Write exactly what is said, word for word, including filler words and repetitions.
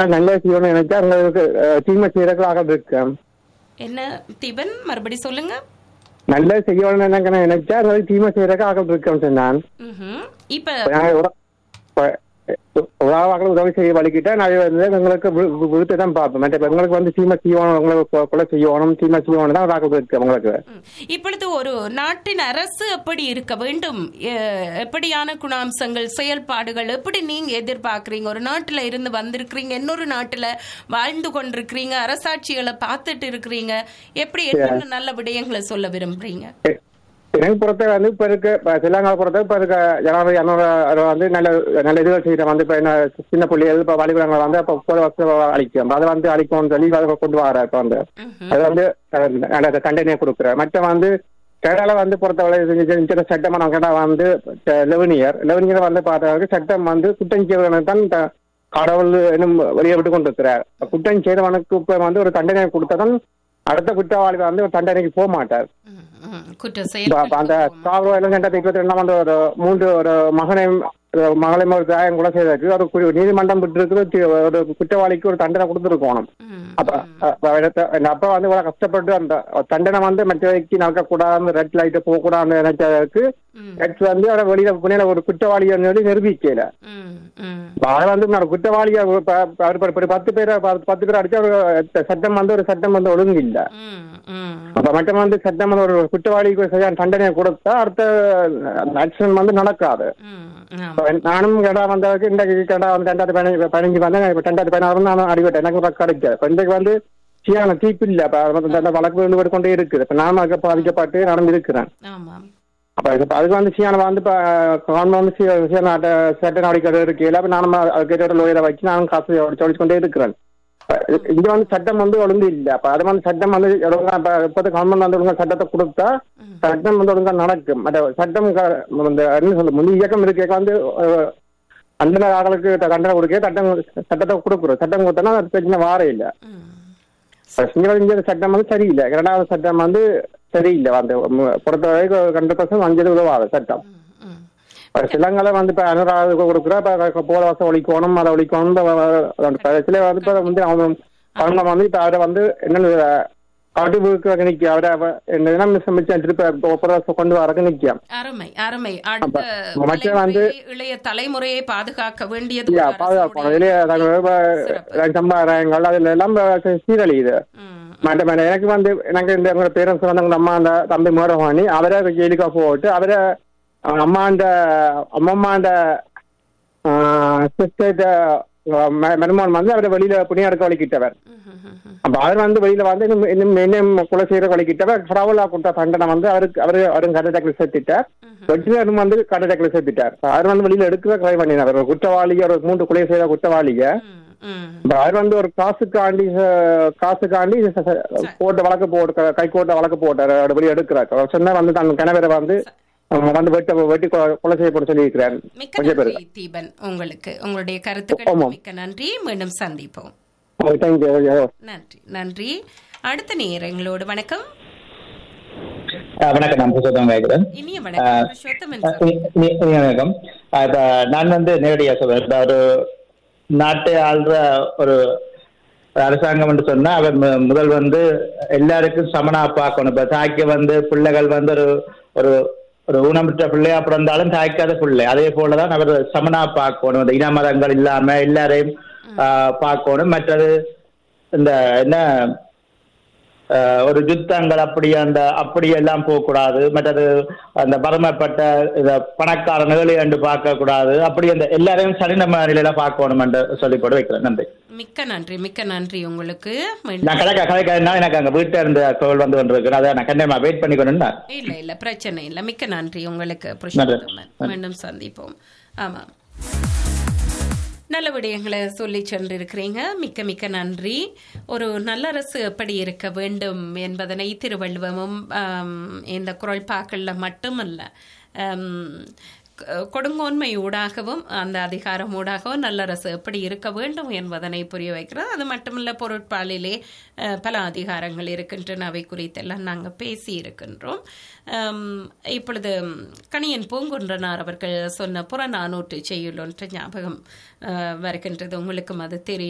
நல்ல செய்யணும்னு நினைச்சா உங்களுக்கு தீமை செய்யறதுக்கு ஆக இருக்கு. என்ன தீபன் மறுபடி சொல்லுங்க. நல்ல செய்யணும்னு என்ன நினைச்சா தீமை செய்யறதுக்கு ஆக இருக்கேன் சொன்னான். இப்ப உலக உதவி செய்ய வலிக்கிட்டா நான் வந்து எங்களுக்கு விழுத்து தான் பார்ப்பேன். மற்ற எங்களுக்கு வந்து தீமை செய்யணும், உங்களுக்கு கொலை செய்யணும், தீமை செய்யணும் தான் ராக இருக்கு உங்களுக்கு. இப்பொழுது ஒரு நாட்டின் அரசு எப்படி இருக்க வேண்டும், எப்படியான குணாம்சங்கள் செயல்பாடுகள் எப்படி நீங்க எதிர்பார்க்கறீங்க? ஒரு நாட்டுல இருந்து வந்திருக்கிறீங்க, இன்னொரு நாட்டுல வாழ்ந்து கொண்டிருக்கிறீங்க, அரசாட்சிகளை பார்த்துட்டு இருக்கிறீங்க, எப்படி என்ன நல்ல விடயங்களை சொல்ல விரும்புறீங்க? எனக்கு பொறுத்த வந்து இப்ப இருக்க தெலுங்கானா பொறுத்த இப்ப இருக்க ஜனாதிபதி அண்ணா வந்து நல்ல நல்ல இதுகள் செய்யற வந்து இப்ப என்ன சின்ன பிள்ளைகள் இப்ப வழிபடங்களை வந்து அப்ப போல வருஷம் அழிக்கும், அதை வந்து அழிக்கும்னு சொல்லி அதை கொண்டு வர இப்ப வந்து அது வந்து தண்டனையை கொடுக்குற. மற்ற வந்து கேரளா வந்து பொறுத்தவரை சட்டம் கேட்டா வந்து லெவனியர் லெவனியர் வந்து பார்த்தவருக்கு சட்டம் வந்து குற்றம் செய்வதற்கு தான் கடவுள் என்னும் வெளியே விட்டு கொண்டு இருக்கிறார். குற்றம் செய்தவனுக்கு இப்ப வந்து ஒரு தண்டனை கொடுத்ததான் அடுத்த குற்றவாளி வந்து ஒரு தண்டனைக்கு போக மாட்டார். அந்த காவலோ எல்லாம் சட்டத்தை இருபத்தி ரெண்டாம் வந்து ஒரு மூன்று ஒரு மகனையும் மகளையும் ஒரு தாயம் கூட செய்ததுக்கு ஒரு நீதிமன்றம் விட்டு இருக்கிற ஒரு குற்றவாளிக்கு ஒரு தண்டனை கொடுத்துருக்கணும். அப்ப அப்ப வந்து இவ்வளவு கஷ்டப்பட்டு அந்த தண்டனை வந்து மற்றவைக்கு நடக்கக்கூடாது, ரெட் லைட்டு போகக்கூடாதுன்னு நினைச்சதுக்கு வந்து அவரை வெளியில புனையில ஒரு குற்றவாளியை நிரூபிக்கல. அதை வந்து குற்றவாளியை பத்து பேரை பத்து பேர் அடிச்சு ஒரு சட்டம் வந்து ஒரு சட்டம் வந்து ஒழுங்கு இல்லை. அப்ப மட்டும் வந்து சட்டம் வந்து ஒரு குற்றவாளிக்கு சரியான தண்டனையை கொடுத்தா அடுத்த ஆக்ஷன் வந்து நடக்காது. நானும் கடா வந்ததுக்கு இன்றைக்கு கடா வந்து ரெண்டாயிரத்தி பதினஞ்சு பதினஞ்சு வந்தேன். இப்ப ரெண்டாயிரத்தி பதினாறு நானும் அடிபட்டேன், எனக்கு கிடைச்சது. இப்ப இன்றைக்கு வந்து சீயான தீப்பு இல்லை, வழக்கு விழுந்து கொண்டே இருக்குது. இப்ப நானும் அதுக்கு பாதிக்கப்பட்டு நடந்து இருக்கிறேன். அப்ப அதுக்கு வந்து சீயான வந்து இப்ப கவர்மெண்ட் வந்து சட்ட நடவடிக்கை இருக்கு. அப்ப நானும் அதுக்கு லோயரை வச்சு நானும் காசு ஒழிச்சு கொண்டே இருக்கிறேன். இங்க வந்து சட்டம் வந்து ஒழுங்கு இல்ல. அப்ப அது வந்து சட்டம் வந்து ஒழுங்கா இப்ப கவர்மெண்ட் வந்து ஒழுங்கா சட்டத்தை கொடுத்தா சட்டம் வந்து ஒழுங்கா நடக்கும். சட்டம் என்ன சொல்ல முந்தைய இயக்கம் இருக்க வந்து அந்த ஆளுக்கு தண்டனை கொடுக்க சட்டம் சட்டத்தை கொடுக்குறோம். சட்டம் கொடுத்தோம்னா அது பிரச்சனை வார இல்ல. சட்டம் வந்து சரியில்லை. இரண்டாவது சட்டம் வந்து சரியில்லை. அந்த பொறுத்தவரைக்கும் ஹண்ட்ரட் பர்சன்ட் அஞ்சது உதவாத சட்டம். சிலங்களை வந்து இப்ப அனுராக கொடுக்குற போல வருஷம் ஒழிக்கணும், அதை ஒழிக்கணும். சில வந்து இப்ப வந்து அவங்க அவங்க வந்து இப்ப அவரை வந்து என்ன காட்டு நிக்க அவரை என்ன சமைச்சு திருப்பி கொண்டு வரக்கு நிற்கும். அருமை அருமை. மற்ற வந்து இளைய தலைமுறையை பாதுகாக்க வேண்டியது பாதுகாக்கணும். இளைய சம்பாதங்கள் அதுல எல்லாம் சீரழியுது. மற்ற மேடம் எனக்கு வந்து எனக்கு இந்த பேரண்ட்ஸ் வந்து அம்மா அந்த தம்பி மேடவாணி அவரை ஜெயிலுக்கா போட்டு அவரை அம்மாண்ட அம்மம்மாண்ட மருமகன் வந்து அவரை வெளியில புனிய எடுக்க வலிக்கிட்டவர். அப்ப அவர் வந்து வெளியில வந்து இன்னும் இன்னும் கொலை செய்யற வலிக்கிட்டவர் கடவுளா கொடுத்த தண்டனை வந்து அவருக்கு அவரு அவரும் கட்டடக்கில் சேர்த்துட்டார். வெற்றியாரும் வந்து கட்டடக்கில் சேர்த்துட்டார். அவர் வந்து வெளியில எடுக்கவே ட்ரை பண்ணினார். ஒரு குற்றவாளிய ஒரு மூன்று கொலை செய்த குற்றவாளிய அவர் வந்து ஒரு காசுக்காண்டி காசுக்காண்டி போட்டு வழக்கு போட்டு கை கோட்ட வழக்கு போட்டார். வெளியே எடுக்கிறார். சொன்னா வந்து தன் கணவரை வந்து வந்து வெட்ட வெட்டி கொலை செய்யப்பட சொல்லி இருக்கிறார். மிக்க நன்றி தீபன், உங்களுக்கு உங்களுடைய கருத்துக்கள் மிக்க நன்றி. மீண்டும் சந்திப்போம். நன்றி நன்றி. அடுத்த நேரங்களோடு வணக்கம். வணக்கம், நான் புருஷோத்தம் கேட்கிறேன். இனிய வணக்கம். வணக்கம். நான் வந்து நேரடியாக சொல்றேன். ஒரு நாட்டை ஆள்ற ஒரு அரசாங்கம் என்று சொன்னா அவர் முதல் வந்து எல்லாருக்கும் சமனா பார்க்கணும். இப்ப தாய்க்கு வந்து பிள்ளைகள் வந்து ஒரு ஒரு ஒரு ஊனமுற்ற பிள்ளையா பிறந்தாலும் தாய்க்காத பிள்ளை, அதே போலதான் அவர் சமனா பார்க்கணும். இந்த இன மதங்கள் இல்லாம எல்லாரையும் ஆஹ் பார்க்கணும். மற்றது இந்த என்ன ஒரு யுத்தங்கள் அப்படி அந்த அப்படி எல்லாம் போகக்கூடாது. மற்றது அந்த பரமப்பட்ட இந்த பணக்காரன் ஏழை என்று பார்க்க கூடாது. அப்படி அந்த எல்லாரையும் சரிநம நிலையில பார்க்கணும் என்று சொல்லி போட்டு வைக்கிறேன். நன்றி. மிக்க நன்றி. மிக்க நன்றி உங்களுக்கு. நான் கலைக்க கலைக்கா எனக்கு அங்க வீட்டுல இருந்து கோவில் வந்து கொண்டிருக்கிறேன். அதை நான் கண்டிப்பா வெயிட் பண்ணிக்கணும். இல்ல இல்ல பிரச்சனை இல்ல. மிக்க நன்றி உங்களுக்கு. மீண்டும் சந்திப்போம். ஆமா, நல்ல விடயங்களை சொல்லி சென்றிருக்கிறீங்க. மிக்க மிக்க நன்றி. ஒரு நல்லரசு எப்படி இருக்க வேண்டும் என்பதனை திருவள்ளுவமும் இந்த குறள்பாக்கள்ல மட்டுமல்ல கொடுங்கோன்மை ஊடாகவும் அந்த அதிகாரம் ஊடாகவும் நல்லரசு எப்படி இருக்க வேண்டும் என்பதனை புரிய வைக்கிறது. அது மட்டுமல்ல, பொருட்பாலிலே பல அதிகாரங்கள் இருக்கின்றன. அவை குறித்தெல்லாம் நாங்கள் பேசி இருக்கின்றோம். இப்பொழுது கணியன் பூங்குன்றனார் அவர்கள் சொன்ன புறநானூற்று செய்யுள் ஒன்று ஞாபகம் வருகின்றது. உங்களுக்கும் அது தெரியும்.